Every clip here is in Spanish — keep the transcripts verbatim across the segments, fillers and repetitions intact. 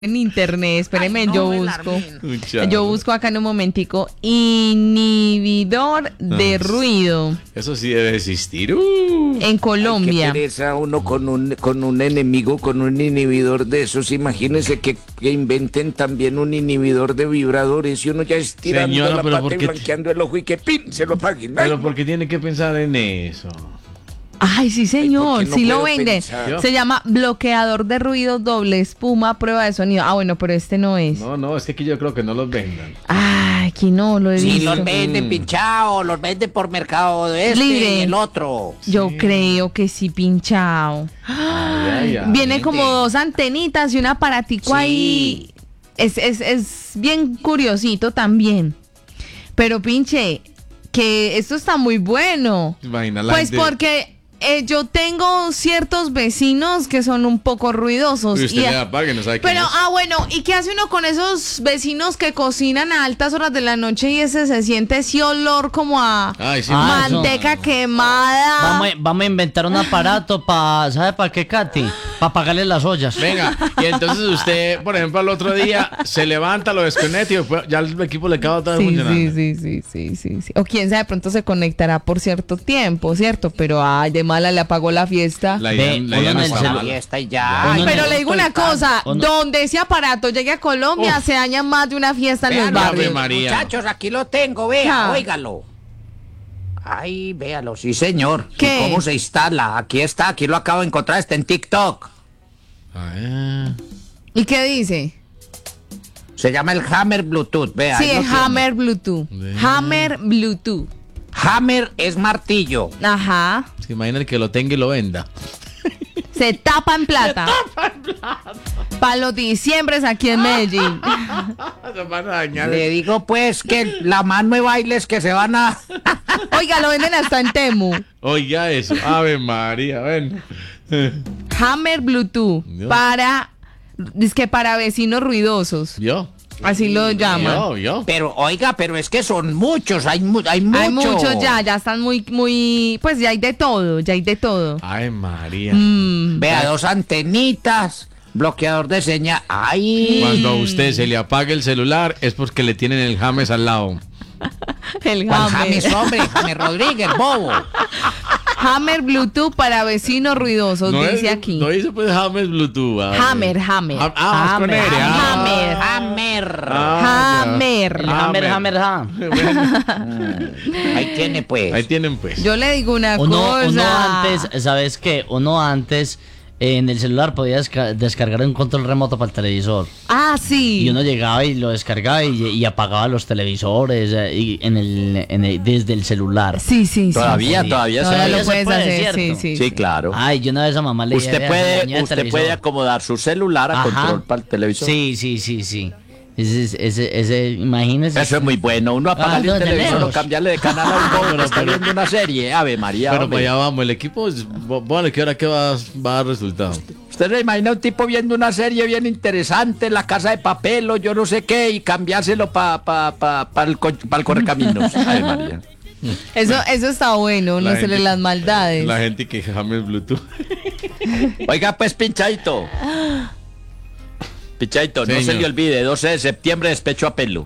En internet, espérenme, Ay, no, yo me busco. alarmé. Yo busco acá en un momentico. Inhibidor de Ah, ruido Eso sí debe existir. Uh. en Colombia. Qué pereza uno con un, con un enemigo, con un inhibidor de esos. Imagínense que, que inventen también un inhibidor de vibradores y uno ya estirando Señora, la pero pata ¿por y qué- blanqueando el ojo y que ¡pin! Se lo apaguen. Pero Ay, porque tiene que pensar en eso. Ay, sí, señor, Ay, ¿por qué no sí lo puedo venden. pensar? Se llama bloqueador de ruido, doble espuma, prueba de sonido. Ah, bueno, pero este no es. No, no, es que aquí yo creo que no los vendan. Ay, aquí no lo he Sí, visto. los venden pinchados, los venden por mercado de este Libre. y el otro. Yo creo que sí, pinchado. Ay, ay, ay. Viene como dos antenitas y un aparatico Sí. ahí. Es, es, es bien curiosito también. Pero pinche, que esto está muy bueno. Imagina la Pues gente- porque eh, yo tengo ciertos vecinos que son un poco ruidosos. Y usted y- le apague, no sabe quién pero, es. ah, bueno, ¿y qué hace uno con esos vecinos que cocinan a altas horas de la noche y ese se siente ese olor como a Ay, sí, Ah, eso. manteca quemada? Vamos, a- vamos a inventar un aparato para, ¿sabe para qué, Katy? Para apagarle las ollas. Venga, y entonces usted, por ejemplo, al otro día se levanta, lo desconecta y después ya el equipo le queda otra vez Sí, funcionando. sí, sí, sí, sí, sí, sí. O quién sabe, de pronto se conectará por cierto tiempo, ¿cierto? Pero, ay, de mala le apagó la fiesta. La idea, Ve, la uno idea en no el está celu- mal. Ahí está y ya. Uno Ay, en Pero el- le digo una estoy cosa, o no- donde ese aparato llegue a Colombia, Uf. se daña más de una fiesta en los Véalo, Ave barrios. María. muchachos, aquí lo tengo, vea, Ah. óigalo. Ay, véalo, sí, señor. ¿Y ¿Qué? cómo se instala? Aquí está, aquí lo acabo de encontrar, está en TikTok. Ah, ¿Y qué dice? Se llama el Hammer Bluetooth, vea. Sí, ahí lo es tiene. Hammer Bluetooth. Ve. Hammer Bluetooth. Hammer es martillo. Ajá. se imagina el que lo tenga y lo venda. Se tapa en plata. Para los diciembres aquí en Medellín. Se van a dañar. Le digo pues que la mano de bailes que se van a... Oiga, lo venden hasta en Temu. Oiga eso, Ave María, ven. Hammer Bluetooth. Dios. Para. Es que para vecinos ruidosos. ¿Vio? Así lo llaman. ¿Vio? ¿Vio? Pero oiga, pero es que son muchos, hay, mu- hay muchos. Hay muchos ya, ya están muy, muy. Pues ya hay de todo, ya hay de todo. Ay, María. Mm. Vea, dos antenitas, bloqueador de señal. Ay. Cuando a usted se le apague el celular es porque le tienen el James al lado. El ¿Cuál Hammer. James, hombre? James Rodríguez, bobo. Hammer Bluetooth para vecinos ruidosos, No, dice es- aquí. no dice pues James Bluetooth. ah, Hammer, Hammer. Ah, ah, es con Hammer, R, ah. Hammer. Hammer. Ah, ya. Hammer. El hammer, hammer, ha. Bueno, Ahí tiene pues. ahí tienen pues. Yo le digo una Uno, cosa. uno antes, ¿sabes qué? Uno antes eh, en el celular podía desca- descargar un control remoto para el televisor. Ah, sí. Y uno llegaba y lo descargaba y, y apagaba los televisores eh, y en el, en el- desde el celular. Sí, sí, sí. Todavía, sí. todavía, Todavía se lo se puedes puede, hacer, ¿cierto? sí, sí. Sí, claro. Ay, yo una vez a mamá le dije, Usted "Vea, puede, dañé el usted televisor". puede acomodar su celular a Ajá. control para el televisor. Sí, sí, sí, sí. Ese, ese, ese, ese, imagínese. Eso es muy bueno. Uno apagarle Ah, el no, de televisor lejos. o cambiarle de canal a un bobo que está pero- viendo una serie. Ave María, Pero hombre. para allá vamos, el equipo es, bu- bueno, ¿qué hora que va, va a dar resultado? Usted se imagina un tipo viendo una serie bien interesante en la casa de papel o yo no sé qué y cambiárselo para pa, pa, pa el, co- pa el correcaminos. Ave María. Eso, eso está bueno, La no se le gente- las maldades. La gente que James Bluetooth. Oiga, pues, Pinchaito. Pinchaito, no Señor. se le olvide, doce de septiembre, despecho a pelo.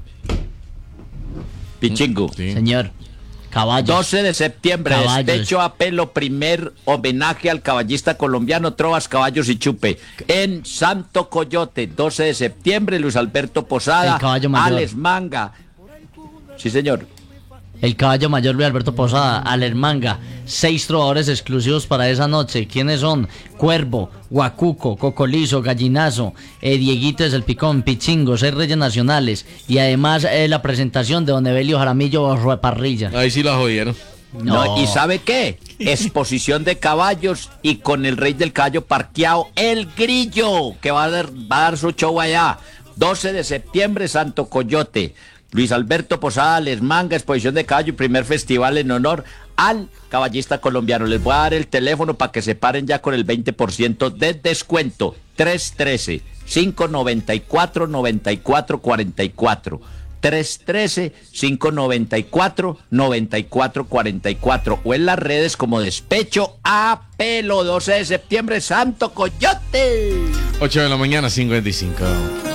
Pichingo. Sí. Señor, caballos. doce de septiembre, Caballos. despecho a pelo, primer homenaje al caballista colombiano Trovas, Caballos y Chupe. En Santo Coyote, doce de septiembre, Luis Alberto Posada, El caballo mayor. Alex Manga. Sí, señor. El caballo mayor Luis Alberto Posada, Alermanga, seis trovadores exclusivos para esa noche. ¿Quiénes son? Cuervo, Guacuco, Cocolizo, Gallinazo, eh, Dieguito es el Picón, Pichingo, seis reyes nacionales. Y además eh, la presentación de Don Evelio Jaramillo Rueparrilla. Ahí sí la jodieron. No, No. ¿y sabe qué? Exposición de caballos y con el rey del caballo parqueado, el Grillo, que va a dar, va a dar su show allá. doce de septiembre, Santo Coyote. Luis Alberto Posada, Les Manga, exposición de caballo y primer festival en honor al caballista colombiano. Les voy a dar el teléfono para que se paren ya con el veinte por ciento de descuento. tres uno tres, cinco nueve cuatro, nueve cuatro cuatro cuatro. tres uno tres, cinco nueve cuatro, nueve cuatro cuatro cuatro o en las redes como Despecho a Pelo. Doce de septiembre, Santo Coyote. ocho de la mañana, cincuenta y cinco.